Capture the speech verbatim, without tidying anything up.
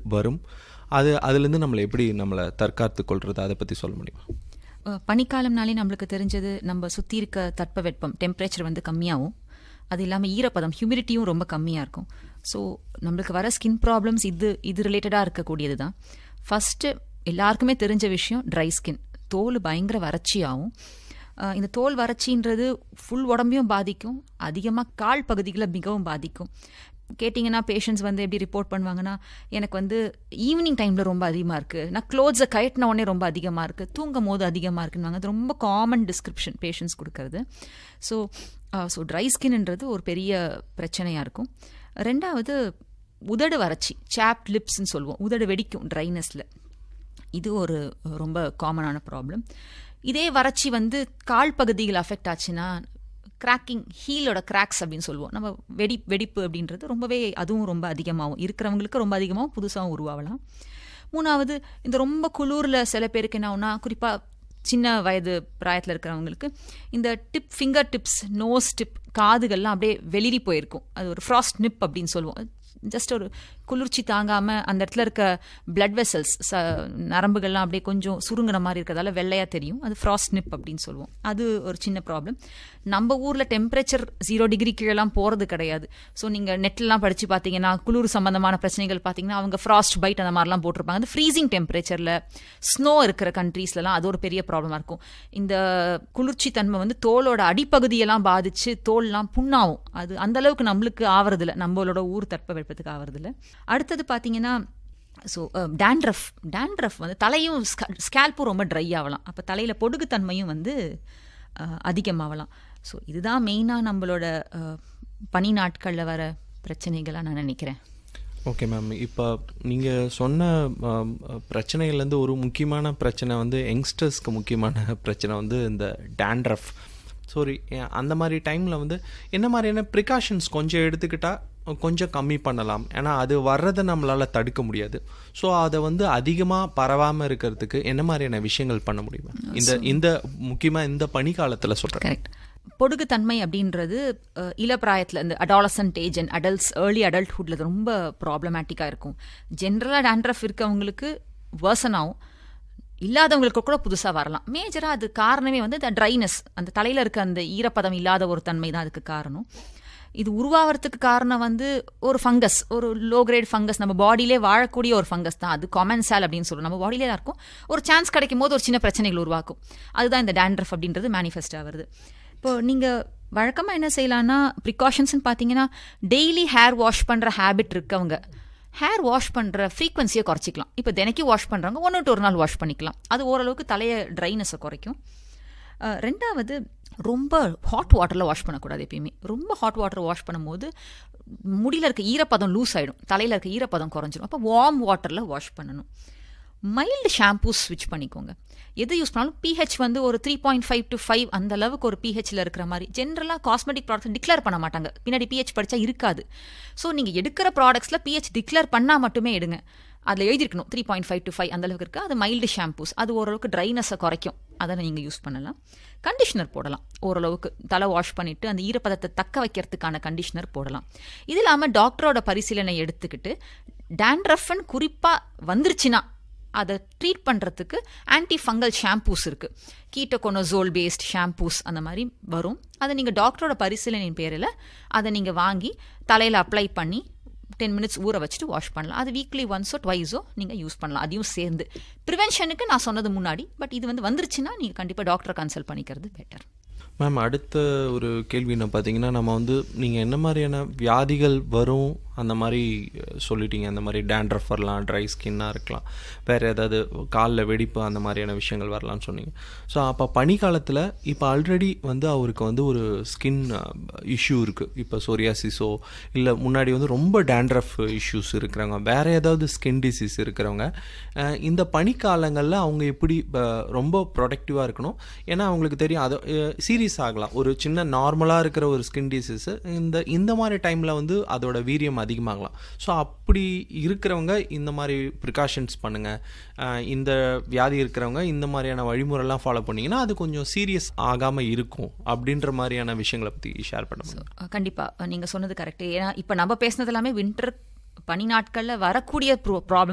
வரும்? அது அதுலேருந்து நம்மளை எப்படி நம்மளை தற்காத்து கொள்வது, அதை பற்றி சொல்ல முடியுமா? பனிக்காலம்னாலே நம்மளுக்கு தெரிஞ்சது நம்ம சுற்றி இருக்க தட்பவெப்பம் டெம்பரேச்சர் வந்து கம்மியாகும். அது இல்லாமல் ஈரப்பதம் ஹியூமிடிட்டியும் ரொம்ப கம்மியாக இருக்கும். ஸோ நம்மளுக்கு வர ஸ்கின் ப்ராப்ளம்ஸ் இது இது ரிலேட்டடாக இருக்கக்கூடியது தான். ஃபஸ்ட்டு எல்லாருக்குமே தெரிஞ்ச விஷயம் ட்ரை ஸ்கின். தோல் பயங்கர வறட்சியாகும். இந்த தோல் வறட்சின்றது ஃபுல் உடம்பையும் பாதிக்கும், அதிகமாக கால் பகுதிகளை மிகவும் பாதிக்கும். கேட்டிங்கன்னா பேஷண்ட்ஸ் வந்து எப்படி ரிப்போர்ட் பண்ணுவாங்கன்னா, எனக்கு வந்து ஈவினிங் டைமில் ரொம்ப அதிகமாக இருக்குது, நான் க்ளோத்ஸை கயட்டின உடனே ரொம்ப அதிகமாக இருக்குது, தூங்கும் போது அதிகமாக இருக்குன்னு. அது ரொம்ப காமன் டிஸ்கிரிப்ஷன் பேஷண்ட்ஸ் கொடுக்கறது. ஸோ ஸோ ட்ரை ஸ்கின்ன்றது ஒரு பெரிய பிரச்சனையாக இருக்கும். ரெண்டாவது உதடு வறட்சி, சாப்ட் லிப்ஸ்ன்னு சொல்லுவோம், உதடு வெடிக்கும் ட்ரைனஸில். இது ஒரு ரொம்ப காமனான ப்ராப்ளம். இதே வறட்சி வந்து கால் பகுதிகள் அஃபெக்ட் ஆச்சுன்னா கிராக்கிங், ஹீலோட கிராக்ஸ் அப்படின்னு சொல்லுவோம், நம்ம வெடி வெடிப்பு அப்படின்றது ரொம்பவே அதுவும் ரொம்ப அதிகமாகும். இருக்கிறவங்களுக்கு ரொம்ப அதிகமாகவும் புதுசாகவும் உருவாகலாம். மூணாவது இந்த ரொம்ப குளூரில் சில பேருக்கு என்ன ஆகுனா, குறிப்பாக சின்ன வயது பிராயத்தில் இருக்கிறவங்களுக்கு இந்த tip finger tips, nose tip, காதுகள்லாம் அப்படியே வெளிரி போயிருக்கும். அது ஒரு ஃப்ராஸ்ட் நிப் அப்படின்னு சொல்லுவோம். ஜஸ்ட் ஒரு குளிர்ச்சி தாங்காமல் அந்த இடத்துல இருக்க பிளட் வெசல்ஸ், ச நரம்புகள்லாம் அப்படியே கொஞ்சம் சுருங்கின மாதிரி இருக்கிறதால வெள்ளையாக தெரியும். அது ஃப்ராஸ்ட் நிப் அப்படின்னு சொல்லுவோம். அது ஒரு சின்ன ப்ராப்ளம். நம்ம ஊரில் டெம்பரேச்சர் ஜீரோ டிகிரி கீழெல்லாம் போகிறது கிடையாது. ஸோ நீங்கள் நெட்லாம் படித்து பார்த்தீங்கன்னா குளிர் சம்மந்தமான பிரச்சனைகள் பார்த்தீங்கன்னா அவங்க ஃப்ராஸ்ட் பைட் அந்த மாதிரிலாம் போட்டிருப்பாங்க. அந்த ஃப்ரீசிங் டெம்பரேச்சரில் ஸ்னோ இருக்கிற கண்ட்ரீஸ்லாம் அது ஒரு பெரிய ப்ராப்ளமாக இருக்கும். இந்த குளிர்ச்சி தன்மை வந்து தோலோட அடிப்பகுதியெல்லாம் பாதித்து தோல்லாம் புண்ணாகும். அது அந்தளவுக்கு நம்மளுக்கு ஆவறதில்லை, நம்மளோட ஊர் தட்பவெப்பத்துக்கு ஆவறதில்லை. அடுத்தது பார்த்தீங்கன்னா ஸோ டேண்ட்ரஃப். டேண்ட்ரஃப் வந்து தலையும் ஸ்கேல்ப்பும் ரொம்ப ட்ரை ஆகலாம். அப்போ தலையில் பொடுகுத்தன்மையும் வந்து அதிகமாகலாம். ஸோ இதுதான் மெயினாக நம்மளோட பனி நாட்களில் வர பிரச்சனைகளாக நான் நினைக்கிறேன். ஓகே மேம், இப்போ நீங்கள் சொன்ன பிரச்சனைகள்லேருந்து ஒரு முக்கியமான பிரச்சனை வந்து யங்ஸ்டர்ஸ்க்கு முக்கியமான பிரச்சனை வந்து இந்த டேண்ட்ரஃப். சாரி, அந்த மாதிரி டைமில் வந்து என்ன மாதிரியான ப்ரிகாஷன்ஸ் கொஞ்சம் எடுத்துக்கிட்டால் கொஞ்சம் கம்மி பண்ணலாம்? ஏன்னா அது வர்றதை நம்மளால் தடுக்க முடியாது. ஸோ அதை வந்து அதிகமாக பரவாமல் இருக்கிறதுக்கு என்ன மாதிரியான விஷயங்கள் பண்ண முடியுமா இந்த இந்த முக்கியமாக இந்த பனிக்காலத்தில் சொல்கிறேன்? கரெக்ட். பொடுகுத்தன்மை அப்படின்றது இளப்பிராயத்தில் இந்த adolescent age and adults, early அடல்ட்ஹுட்டில் ரொம்ப ப்ராப்ளமேட்டிக்காக இருக்கும். ஜென்ரலாக டேண்ட்ரஃப் இருக்கவங்களுக்கு வேர்சன் ஆகும், இல்லாதவங்களுக்கு கூட புதுசாக வரலாம். மேஜராக அது காரணமே வந்து இந்த ட்ரைனஸ், அந்த தலையில் இருக்க அந்த ஈரப்பதம் இல்லாத ஒரு தன்மை தான் அதுக்கு காரணம். இது உருவாகிறதுக்கு காரணம் வந்து ஒரு ஃபங்கஸ், ஒரு லோ கிரேட் ஃபங்கஸ், நம்ம பாடியிலே வாழக்கூடிய ஒரு ஃபங்கஸ் தான் அது. காமன்சால் அப்படின்னு சொல்லுவோம். நம்ம பாடியிலே தான் இருக்கும். ஒரு சான்ஸ் கிடைக்கும் போது ஒரு சின்ன பிரச்சனைகள் உருவாக்கும். அதுதான் இந்த டேண்ட்ரஃப் அப்படின்றது மேனிஃபெஸ்ட் ஆகுது. இப்போ நீங்கள் வழக்கமாக என்ன செய்யலான்னா, ப்ரிகாஷன்ஸ்ன்னு பார்த்தீங்கன்னா, டெய்லி ஹேர் வாஷ் பண்ணுற ஹேபிட் இருக்கவங்க ஹேர் வாஷ் பண்ணுற ஃப்ரீக்வன்சியை குறைச்சிக்கலாம். இப்போ தினைக்கும் வாஷ் பண்ணுறவங்க ஒன்று டு ஒரு நாள் வாஷ் பண்ணிக்கலாம். அது ஓரளவுக்கு தலையை ட்ரைனஸை குறைக்கும். ரெண்டாவது, ரொம்ப ஹாட் வாட்டரில் வாஷ் பண்ணக்கூடாது. எப்பயுமே ரொம்ப ஹாட் வாட்டர் வாஷ் பண்ணும்போது முடியில் இருக்க ஈரப்பதம் லூஸ் ஆகிடும், தலையில் இருக்க ஈரப்பதம் குறைஞ்சிடும். அப்போ வார்ம் வாட்டரில் வாஷ் பண்ணணும். மைல்டு ஷாம்பூஸ் ஸ்விட்ச் பண்ணிக்கோங்க. எது யூஸ் பண்ணாலும் பிஹெச் வந்து ஒரு three point five to five அந்த அளவுக்கு ஒரு பிஹெச்சில் இருக்கிற மாதிரி. ஜென்ரலாக காஸ்மெட்டிக் ப்ராடக்ட்ஸ் டிக்ளேர் பண்ண மாட்டாங்க, பின்னாடி பிஹெச் படித்தா இருக்காது. ஸோ நீங்கள் எடுக்கிற ப்ராடக்ட்ஸில் பிஹெச் டிக்ளேர் பண்ணால் மட்டுமே எடுங்க. அதில் எழுதிருக்கணும் three point five to five அந்த அளவுக்கு இருக்குது. அது மைல்டு ஷாம்பூஸ், அது ஓரளவுக்கு ட்ரைனஸை குறைக்கும். அதை நீங்கள் யூஸ் பண்ணலாம். கண்டிஷனர் போடலாம். ஓரளவுக்கு தலை வாஷ் பண்ணிவிட்டு அந்த ஈரப்பதத்தை தக்க வைக்கிறதுக்கான கண்டிஷனர் போடலாம். இது இல்லாமல் டாக்டரோட பரிசீலனை எடுத்துக்கிட்டு டேண்ட்ரஃப்னு குறிப்பாக வந்துருச்சுன்னா அதை ட்ரீட் பண்ணுறதுக்கு ஆன்டி ஃபங்கல் ஷாம்பூஸ் இருக்குது. கீட்டோகோனோசோல் பேஸ்ட் ஷாம்பூஸ் அந்த மாதிரி வரும். அதை நீங்கள் டாக்டரோட பரிசீலனையின் பேரில் அதை நீங்கள் வாங்கி தலையில் அப்ளை பண்ணி டென் மினிட்ஸ் ஊற வச்சுட்டு வாஷ் பண்ணலாம். அது வீக்லி ஒன்ஸோ ட்வைஸோ நீங்கள் யூஸ் பண்ணலாம். அதையும் சேர்ந்து ப்ரிவென்ஷனுக்கு நான் சொன்னது முன்னாடி. பட் இது வந்து வந்துருச்சுன்னா நீங்கள் கண்டிப்பாக டாக்டரை கன்சல்ட் பண்ணிக்கிறது பெட்டர். மேம், அடுத்த ஒரு கேள்வி என்ன பார்த்தீங்கன்னா, நம்ம வந்து நீங்கள் என்ன மாதிரியான வியாதிகள் வரும் அந்த மாதிரி சொல்லிட்டீங்க. அந்த மாதிரி டேண்ட்ரஃப் வரலாம், ட்ரை ஸ்கின்னாக இருக்கலாம், வேறு ஏதாவது காலில் வெடிப்பு அந்த மாதிரியான விஷயங்கள் வரலான்னு சொன்னீங்க. ஸோ அப்போ பனிக்காலத்தில் இப்போ ஆல்ரெடி வந்து அவருக்கு வந்து ஒரு ஸ்கின் இஷ்யூ இருக்குது. இப்போ சோரியாசிஸோ இல்லை முன்னாடி வந்து ரொம்ப டேண்ட்ரஃப் இஷ்யூஸ் இருக்கிறவங்க, வேறு ஏதாவது ஸ்கின் டிசீஸ் இருக்கிறவங்க இந்த பனிக்காலங்களில் அவங்க எப்படி ரொம்ப ப்ரொடக்டிவாக இருக்கணும்? ஏன்னா அவங்களுக்கு தெரியும் அது சீரியஸ் ஆகலாம். ஒரு சின்ன நார்மலாக இருக்கிற ஒரு ஸ்கின் டிசீஸு இந்த இந்த மாதிரி டைமில் வந்து அதோட வீரியம் அதிகமாகலாம். ஸோ அப்படி இருக்கிறவங்க இந்த மாதிரி ப்ரிகாஷன்ஸ் பண்ணுங்கள். இந்த வியாதி இருக்கிறவங்க இந்த மாதிரியான வழிமுறைலாம் ஃபாலோ பண்ணிங்கன்னா அது கொஞ்சம் சீரியஸ் ஆகாமல் இருக்கும் அப்படின்ற மாதிரியான விஷயங்களை பற்றி ஷேர் பண்ணுங்க. கண்டிப்பாக நீங்கள் சொன்னது கரெக்டு. ஏன்னா இப்போ நம்ம பேசினது எல்லாமே வின்டர் பனி நாட்களில் வரக்கூடிய ப்ராப்ளம்